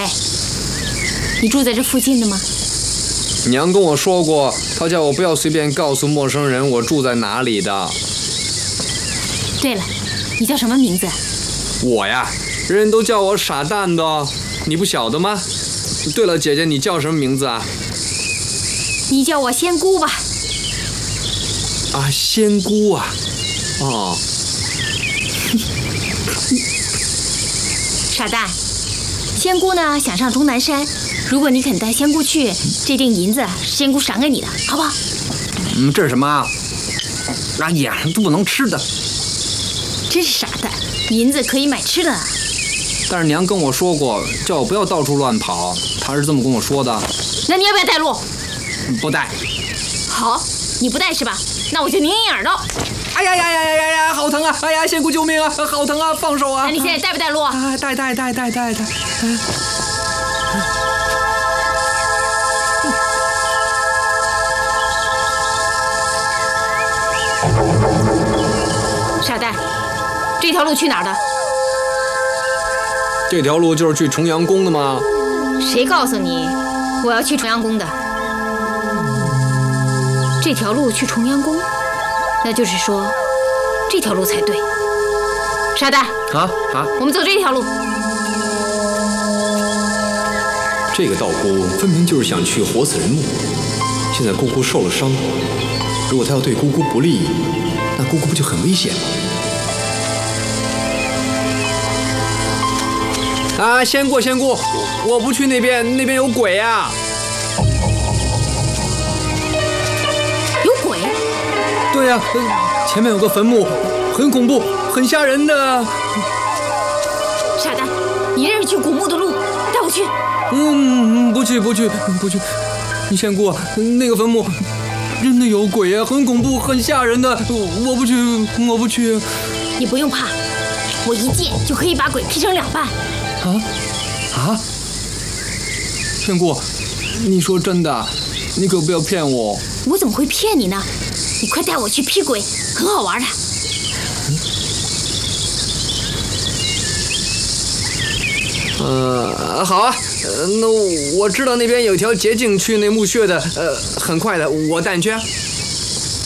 哎，你住在这附近的吗？ 娘跟我说过，她叫我不要随便告诉陌生人我住在哪里的。 对了，你叫什么名字？ 我呀，人人都叫我傻蛋的，你不晓得吗？对了，姐姐，你叫什么名字啊？ 你叫我仙姑吧。 啊，仙姑啊，哦。 傻蛋，仙姑呢想上终南山，如果你肯带仙姑去，这锭银子是仙姑赏给你的，好不好？ 这是什么啊？眼上都不能吃的。 真是傻蛋，银子可以买吃的。 但是娘跟我说过，叫我不要到处乱跑，她是这么跟我说的。 那你要不要带路？ 不带。 好，你不带是吧？那我就拧你耳朵。 哎呀，好疼啊！哎呀，仙姑救命啊！好疼啊，放手啊！ 那你现在带不带路啊？ 带。 傻蛋，这条路去哪儿的？ 这条路就是去重阳宫的吗？ 谁告诉你我要去重阳宫的？这条路去重阳宫，那就是说这条路才对。傻蛋，我们走这条路。 这个道姑分明就是想去活死人墓。现在姑姑受了伤，如果她要对姑姑不利，那姑姑不就很危险吗？ 啊，仙姑，我不去那边，那边有鬼啊！ 有鬼？ 对呀，前面有个坟墓，很恐怖，很吓人的。 傻蛋，你认识去古墓的路，带我去。 不去。你仙姑，那个坟墓真的有鬼啊，很恐怖，很吓人的。我不去。 你不用怕，我一剑就可以把鬼劈成2半。 仙姑，你说真的？你可不要骗我。 我怎么会骗你呢？你快带我去劈鬼，很好玩的。 好啊，那我知道那边有条捷径去那墓穴的，很快的，我带你去。